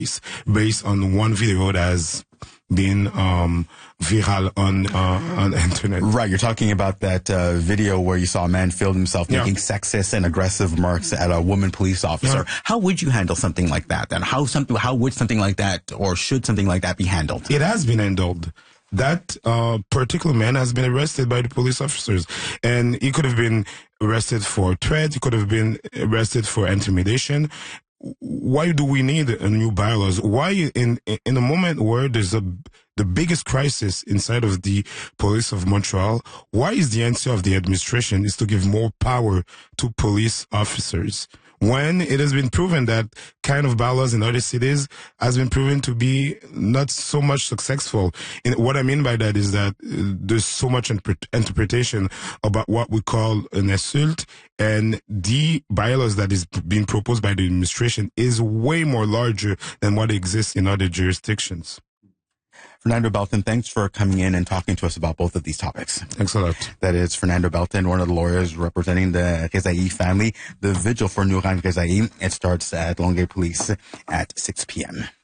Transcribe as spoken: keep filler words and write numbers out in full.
based on one video that has been um, viral on uh, on the internet. Right, you're talking about that uh, video where you saw a man film himself yeah. making sexist and aggressive remarks at a woman police officer. Yeah. How would you handle something like that then? How something? How would something like that, or should something like that be handled? It has been handled. That uh, particular man has been arrested by the police officers, and he could have been arrested for threat. He could have been arrested for intimidation. Why do we need a new bylaws? Why in in a moment where there's a the biggest crisis inside of the police of Montreal, why is the answer of the administration is to give more power to police officers? When it has been proven that kind of bylaws in other cities has been proven to be not so much successful. And what I mean by that is that uh, there's so much interpre- interpretation about what we call an assault, and the bylaws that is being proposed by the administration is way more larger than what exists in other jurisdictions. Fernando Belton, thanks for coming in and talking to us about both of these topics. Thanks a lot. That is Fernando Belton, one of the lawyers representing the Rezaei family. The vigil for Nouran Rezaei, it starts at Longueuil Police at six p.m.